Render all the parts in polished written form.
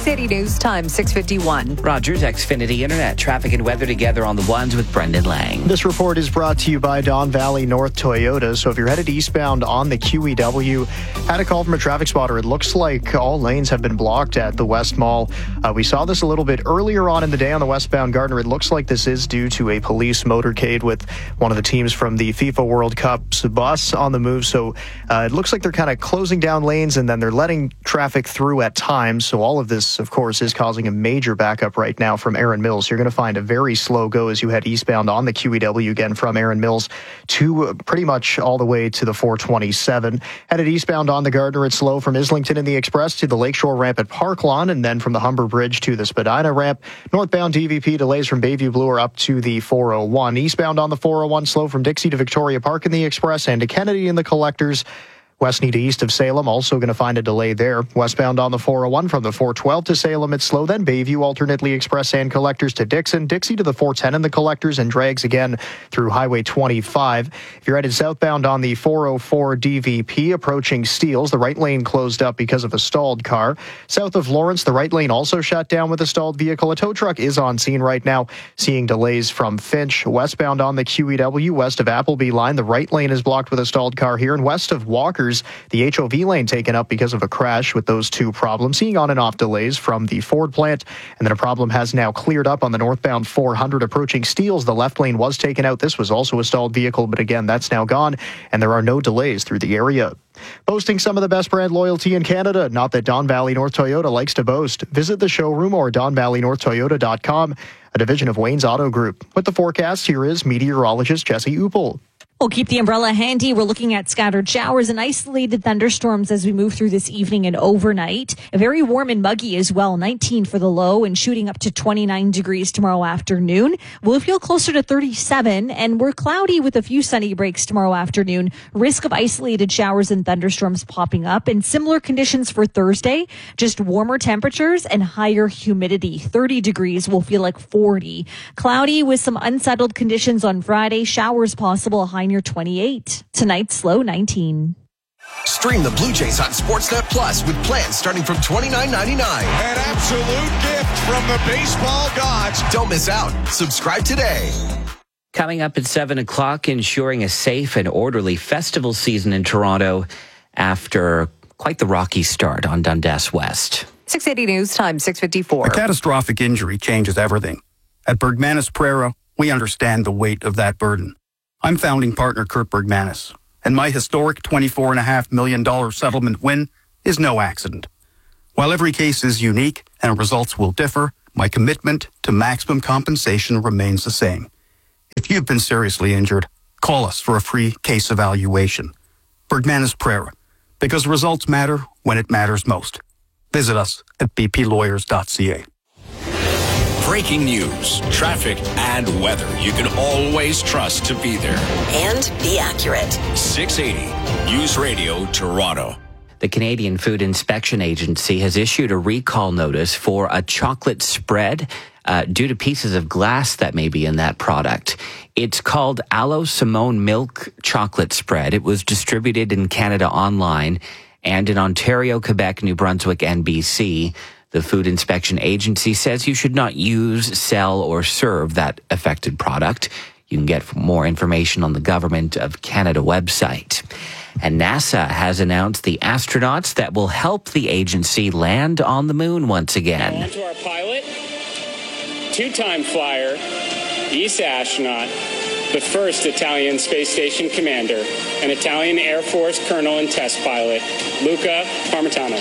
680 News Time, 6:51. Rogers, Xfinity Internet. Traffic and weather together on the ones with Brendan Lang. This report is brought to you by Don Valley North Toyota. So if you're headed eastbound on the QEW, had a call from a traffic spotter. It looks like all lanes have been blocked at the West Mall. We saw this a little bit earlier on in the day on the westbound Gardner. It looks like this is due to a police motorcade with one of the teams from the FIFA World Cup's bus on the move. So it looks like they're kind of closing down lanes and then they're letting traffic through at times. So all of this, of course, is causing a major backup right now from Erin Mills. You're going to find a very slow go as you head eastbound on the QEW again from Erin Mills to pretty much all the way to the 427. Headed eastbound on the Gardner, it's slow from Islington in the Express to the Lakeshore ramp at Park Lawn, and then from the Humber Bridge to the Spadina ramp. Northbound DVP delays from Bayview Bloor up to the 401. Eastbound on the 401, slow from Dixie to Victoria Park in the Express and to Kennedy in the Collectors. Westney to east of Salem, also going to find a delay there. Westbound on the 401 from the 412 to Salem, it's slow. Then Bayview, alternately Express and Collectors to Dixon. Dixie to the 410 in the Collectors and drags again through Highway 25. If you're headed southbound on the 404 DVP, approaching Steeles, the right lane closed up because of a stalled car. South of Lawrence, the right lane also shut down with a stalled vehicle. A tow truck is on scene right now, seeing delays from Finch. Westbound on the QEW, west of Appleby line, the right lane is blocked with a stalled car here. And west of Walkers, the HOV lane taken up because of a crash with those two problems. Seeing on and off delays from the Ford plant. And then a problem has now cleared up on the northbound 400 approaching Steeles. The left lane was taken out. This was also a stalled vehicle, but again, that's now gone. And there are no delays through the area. Boasting some of the best brand loyalty in Canada. Not that Don Valley North Toyota likes to boast. Visit the showroom or DonValleyNorthToyota.com, a division of Wayne's Auto Group. With the forecast, here is meteorologist Jesse Uppel. We'll keep the umbrella handy. We're looking at scattered showers and isolated thunderstorms as we move through this evening and overnight. Very warm and muggy as well. 19 for the low and shooting up to 29 degrees tomorrow afternoon. We'll feel closer to 37, and we're cloudy with a few sunny breaks tomorrow afternoon. Risk of isolated showers and thunderstorms popping up, and similar conditions for Thursday. Just warmer temperatures and higher humidity. 30 degrees will feel like 40. Cloudy with some unsettled conditions on Friday. Showers possible, high near 28. Tonight's low 19. Stream the Blue Jays on Sportsnet Plus with plans starting from $29.99. An absolute gift from the baseball gods. Don't miss out. Subscribe today. Coming up at 7 o'clock, ensuring a safe and orderly festival season in Toronto after quite the rocky start on Dundas West. 680 News Time, 6:54. A catastrophic injury changes everything. At Bergmanis Prera, we understand the weight of that burden. I'm founding partner Kurt Bergmanis, and my historic $24.5 million settlement win is no accident. While every case is unique and results will differ, my commitment to maximum compensation remains the same. If you've been seriously injured, call us for a free case evaluation. Bergmanis Prera, because results matter when it matters most. Visit us at bplawyers.ca. Breaking news, traffic, and weather you can always trust to be there. And be accurate. 680 News Radio Toronto. The Canadian Food Inspection Agency has issued a recall notice for a chocolate spread due to pieces of glass that may be in that product. It's called Aloe Simone Milk Chocolate Spread. It was distributed in Canada online and in Ontario, Quebec, New Brunswick, and BC. The Food Inspection Agency says you should not use, sell, or serve that affected product. You can get more information on the Government of Canada website. And NASA has announced the astronauts that will help the agency land on the moon once again. On to our pilot, two-time flyer, ESA astronaut, the first Italian space station commander, and Italian Air Force colonel and test pilot, Luca Parmitano.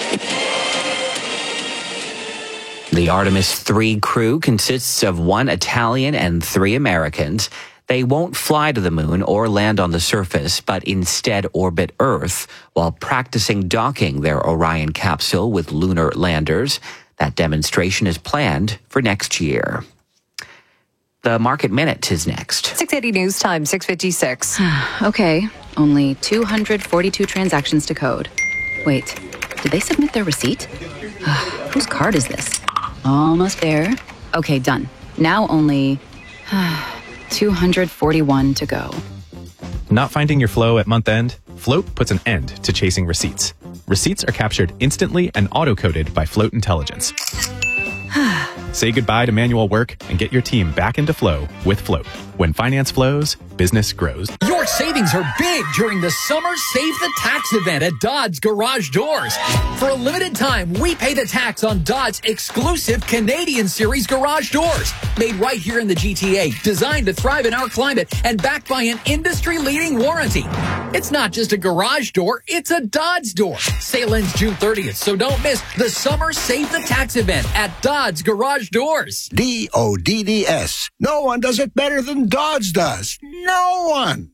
The Artemis 3 crew consists of 1 Italian and 3 Americans. They won't fly to the moon or land on the surface, but instead orbit Earth while practicing docking their Orion capsule with lunar landers. That demonstration is planned for next year. The Market Minute is next. 680 News Time, 6:56. Okay, only 242 transactions to code. Wait, did they submit their receipt? Whose card is this? Almost there. Okay, done. Now only 241 to go. Not finding your flow at month end? Float puts an end to chasing receipts. Receipts are captured instantly and auto-coded by Float Intelligence. Say goodbye to manual work and get your team back into flow with Float. When finance flows, business grows. Your savings are big during the Summer Save the Tax event at Dodds Garage Doors. For a limited time, we pay the tax on Dodds exclusive Canadian Series garage doors. Made right here in the GTA, designed to thrive in our climate, and backed by an industry-leading warranty. It's not just a garage door, it's a Dodds door. Sale ends June 30th, so don't miss the Summer Save the Tax event at Dodds Garage Doors. DODDS. No one does it better than Dodds does. No one.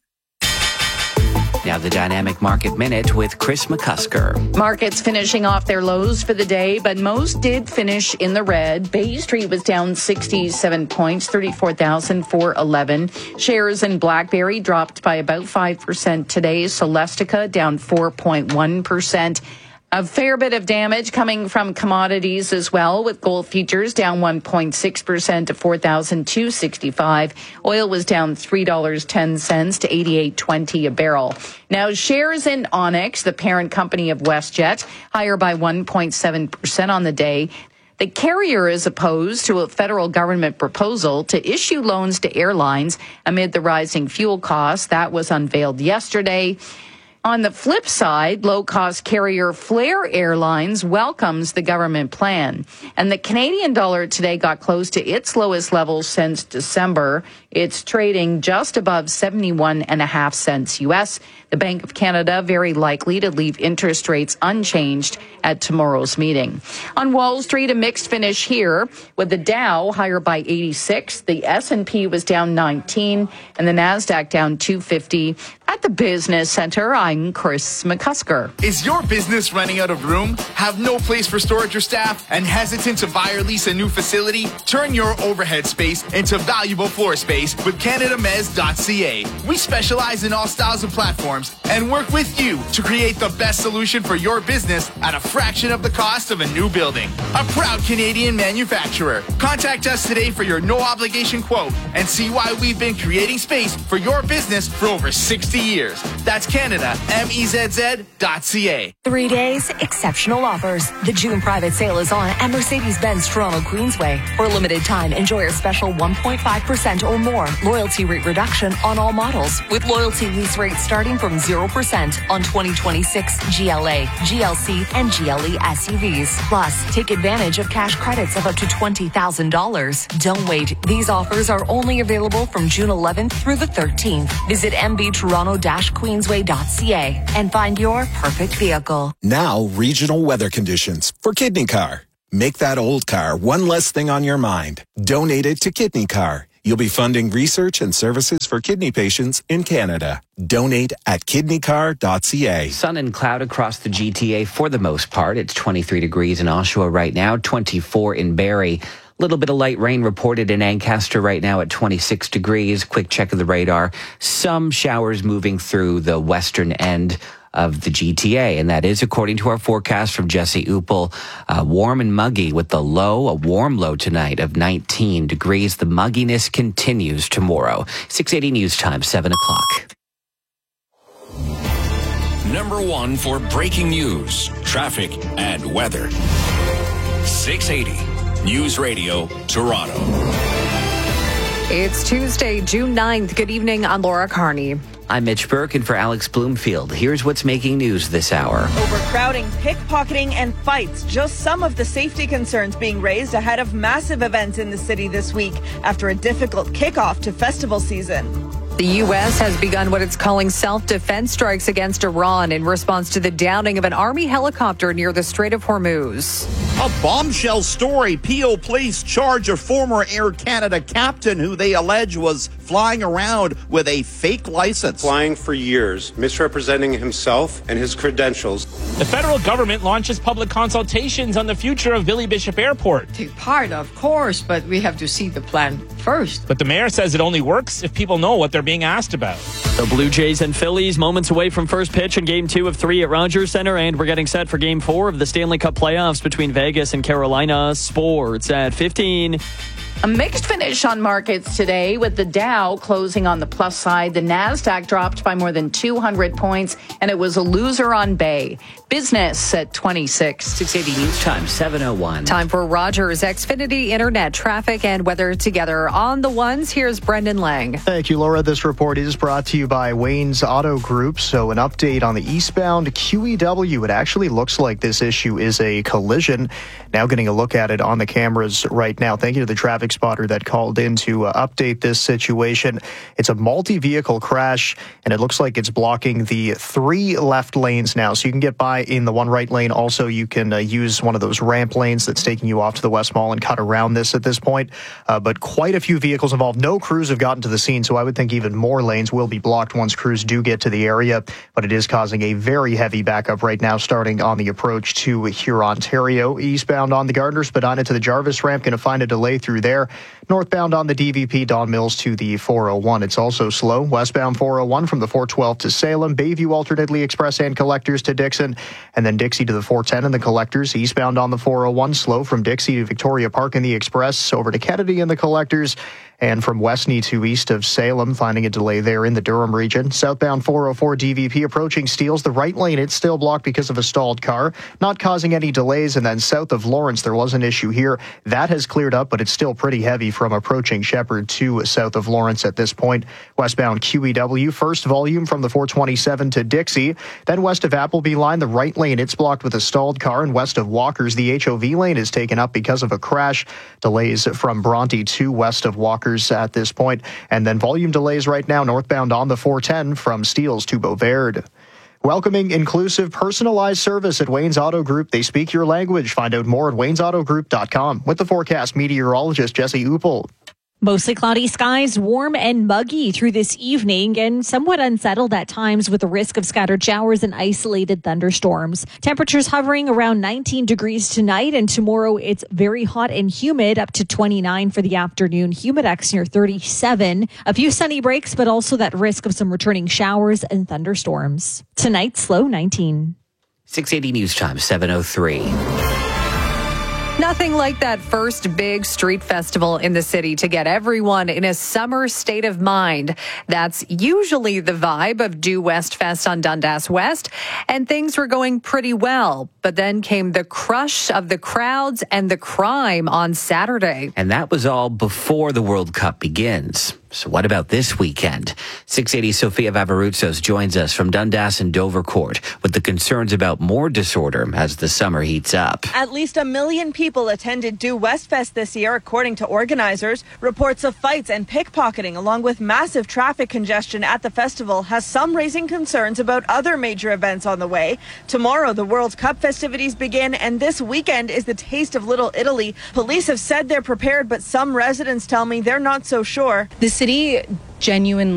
Now the Dynamic Market Minute with Chris McCusker. Markets finishing off their lows for the day, but most did finish in the red. Bay Street was down 67 points, 34,411. Shares in BlackBerry dropped by about 5% today. Celestica down 4.1%. A fair bit of damage coming from commodities as well, with gold futures down 1.6% to $4,265. Oil was down $3.10 to $88.20 a barrel. Now, shares in Onyx, the parent company of WestJet, higher by 1.7% on the day. The carrier is opposed to a federal government proposal to issue loans to airlines amid the rising fuel costs. That was unveiled yesterday. On the flip side, low-cost carrier Flair Airlines welcomes the government plan. And the Canadian dollar today got close to its lowest level since December. It's trading just above 71.5 cents U.S. The Bank of Canada very likely to leave interest rates unchanged at tomorrow's meeting. On Wall Street, a mixed finish here, with the Dow higher by 86. The S&P was down 19, and the Nasdaq down 250. At the Business Center, I'm Chris McCusker. Is your business running out of room? Have no place for storage or staff? And hesitant to buy or lease a new facility? Turn your overhead space into valuable floor space with CanadaMez.ca. We specialize in all styles of platforms and work with you to create the best solution for your business at a fraction of the cost of a new building. A proud Canadian manufacturer. Contact us today for your no-obligation quote and see why we've been creating space for your business for over 60 years. That's CanadaMezz.ca. 3 days, exceptional offers. The June private sale is on at Mercedes-Benz Toronto Queensway. For a limited time, enjoy our special 1.5% or more loyalty rate reduction on all models, with loyalty lease rates starting from 0% on 2026 GLA, GLC, and GLE SUVs. Plus, take advantage of cash credits of up to $20,000. Don't wait. These offers are only available from June 11th through the 13th. Visit mbtoronto-queensway.ca and find your perfect vehicle. Now, regional weather conditions for Kidney Car. Make that old car one less thing on your mind. Donate it to Kidney Car. You'll be funding research and services for kidney patients in Canada. Donate at kidneycar.ca. Sun and cloud across the GTA for the most part. It's 23 degrees in Oshawa right now, 24 in Barrie. Little bit of light rain reported in Ancaster right now at 26 degrees. Quick check of the radar. Some showers moving through the western end of the GTA, and that is according to our forecast from Jesse Uppel. Warm and muggy with a warm low tonight of 19 degrees. The mugginess continues tomorrow. 680 News Time, 7 o'clock. Number one for breaking news, traffic, and weather. 680 News Radio, Toronto. It's Tuesday, June 9th. Good evening. I'm Laura Carney. I'm Mitch Burke, and for Alex Bloomfield, here's what's making news this hour. Overcrowding, pickpocketing, and fights. Just some of the safety concerns being raised ahead of massive events in the city this week after a difficult kickoff to festival season. The U.S. has begun what it's calling self-defense strikes against Iran in response to the downing of an Army helicopter near the Strait of Hormuz. A bombshell story. Peel Police charge a former Air Canada captain who they allege was flying around with a fake license. Flying for years, misrepresenting himself and his credentials. The federal government launches public consultations on the future of Billy Bishop Airport. Take part, of course, but we have to see the plan first. But the mayor says it only works if people know what they're being asked about. The Blue Jays and Phillies moments away from first pitch in Game 2 of 3 at Rogers Center, and we're getting set for Game 4 of the Stanley Cup playoffs between Vegas and Carolina. Sports at 15. A mixed finish on markets today, with the Dow closing on the plus side. The Nasdaq dropped by more than 200 points, and it was a loser on Bay. Business at 26. 680 News Time, 7:01. Time for Rogers Xfinity Internet traffic and weather together on the ones. Here's Brendan Lang. Thank you, Laura. This report is brought to you by Wayne's Auto Group. So an update on the eastbound QEW. It actually looks like this issue is a collision. Now getting a look at it on the cameras right now. Thank you to the traffic spotter that called in to update this situation. It's a multi-vehicle crash, and it looks like it's blocking the 3 left lanes now. So you can get by in the 1 right lane. Also, you can use one of those ramp lanes that's taking you off to the West Mall and cut around this at this point. But quite a few vehicles involved. No crews have gotten to the scene, so I would think even more lanes will be blocked once crews do get to the area. But it is causing a very heavy backup right now, starting on the approach to Hurontario. Eastbound on the Gardner Spadina to the Jarvis ramp, going to find a delay through there. Northbound on the DVP, Don Mills to the 401. It's also slow. Westbound 401 from the 412 to Salem. Bayview alternately express and collectors to Dixon. And then Dixie to the 410 and the collectors. Eastbound on the 401, slow from Dixie to Victoria Park in the express. Over to Kennedy in the collectors. And from Westney to east of Salem, finding a delay there in the Durham region. Southbound 404 DVP approaching Steeles. The right lane, it's still blocked because of a stalled car, not causing any delays. And then south of Lawrence, there was an issue here. That has cleared up, but it's still pretty heavy from approaching Shepherd to south of Lawrence at this point. Westbound QEW, first volume from the 427 to Dixie. Then west of Appleby line, the right lane, it's blocked with a stalled car. And west of Walker's, the HOV lane is taken up because of a crash. Delays from Bronte to west of Walker's at this point. And then volume delays right now northbound on the 410 from Steeles to Beauverde. Welcoming inclusive, personalized service at Wayne's Auto Group. They speak your language. Find out more at waynesautogroup.com. With the forecast, meteorologist Jesse Uppel. Mostly cloudy skies, warm and muggy through this evening, and somewhat unsettled at times with the risk of scattered showers and isolated thunderstorms. Temperatures hovering around 19 degrees tonight, and tomorrow it's very hot and humid, up to 29 for the afternoon. Humidex near 37. A few sunny breaks, but also that risk of some returning showers and thunderstorms. Tonight's low 19. 680 News Time, 7:03. Nothing like that first big street festival in the city to get everyone in a summer state of mind. That's usually the vibe of Due West Fest on Dundas West, and things were going pretty well. But then came the crush of the crowds and the crime on Saturday. And that was all before the World Cup begins. So what about this weekend? 680 Sofia Vavarutsos joins us from Dundas and Dovercourt with the concerns about more disorder as the summer heats up. At least 1 million people attended Due West Fest this year, according to organizers. Reports of fights and pickpocketing, along with massive traffic congestion at the festival, has some raising concerns about other major events on the way. Tomorrow, the World Cup festivities begin, and this weekend is the Taste of Little Italy. Police have said they're prepared, but some residents tell me they're not so sure. The city genuinely